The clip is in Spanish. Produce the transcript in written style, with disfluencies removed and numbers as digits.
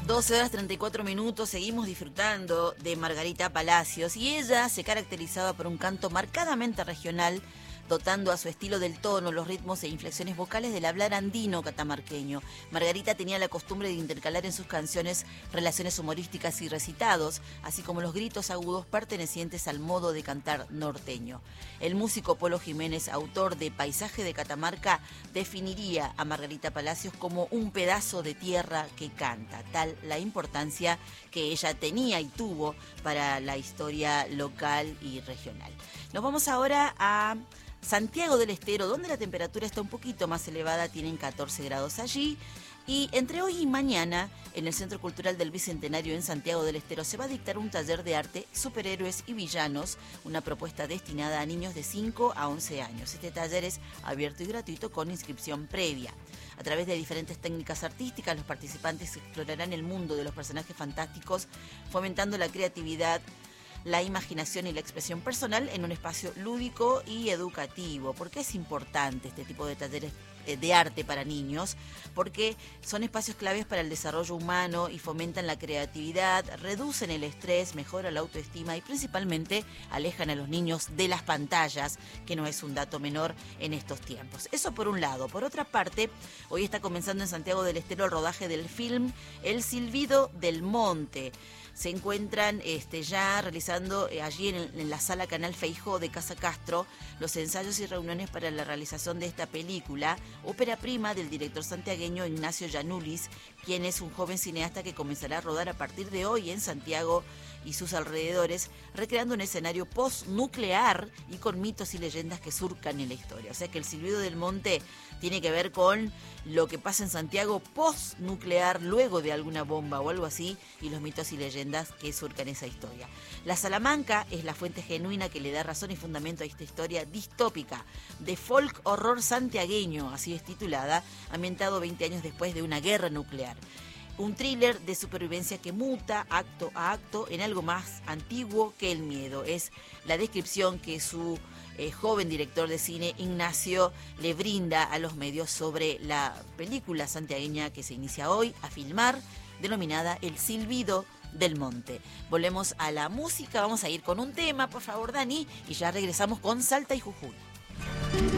12 horas 34 minutos, seguimos disfrutando de Margarita Palacios y ella se caracterizaba por un canto marcadamente regional, dotando a su estilo del tono, los ritmos e inflexiones vocales del hablar andino catamarqueño. Margarita tenía la costumbre de intercalar en sus canciones relaciones humorísticas y recitados, así como los gritos agudos pertenecientes al modo de cantar norteño. El músico Polo Jiménez, autor de Paisaje de Catamarca, definiría a Margarita Palacios como un pedazo de tierra que canta, tal la importancia que ella tenía y tuvo para la historia local y regional. Nos vamos ahora a Santiago del Estero, donde la temperatura está un poquito más elevada, tienen 14 grados allí. Y entre hoy y mañana, en el Centro Cultural del Bicentenario en Santiago del Estero, se va a dictar un taller de arte Superhéroes y Villanos, una propuesta destinada a niños de 5 a 11 años. Este taller es abierto y gratuito con inscripción previa. A través de diferentes técnicas artísticas, los participantes explorarán el mundo de los personajes fantásticos, fomentando la creatividad, la imaginación y la expresión personal en un espacio lúdico y educativo. ¿Por qué es importante este tipo de talleres de arte para niños? Porque son espacios claves para el desarrollo humano y fomentan la creatividad, reducen el estrés, mejoran la autoestima y principalmente alejan a los niños de las pantallas, que no es un dato menor en estos tiempos. Eso por un lado. Por otra parte, hoy está comenzando en Santiago del Estero el rodaje del film El Silbido del Monte. Se encuentran ya realizando allí en la sala Canal Feijó de Casa Castro los ensayos y reuniones para la realización de esta película, ópera prima del director santiagueño Ignacio Yanulis, quien es un joven cineasta que comenzará a rodar a partir de hoy en Santiago y sus alrededores, recreando un escenario post-nuclear y con mitos y leyendas que surcan en la historia. O sea que El Silbido del Monte tiene que ver con lo que pasa en Santiago post-nuclear, luego de alguna bomba o algo así, y los mitos y leyendas que surcan esa historia. La Salamanca es la fuente genuina que le da razón y fundamento a esta historia distópica de folk horror santiagueño, así es titulada, ambientado 20 años después de una guerra nuclear. Un thriller de supervivencia que muta acto a acto en algo más antiguo que el miedo. Es la descripción que su joven director de cine, Ignacio, le brinda a los medios sobre la película santiagueña que se inicia hoy a filmar, denominada El Silbido del Monte. Volvemos a la música, vamos a ir con un tema, por favor, Dani, y ya regresamos con Salta y Jujuy.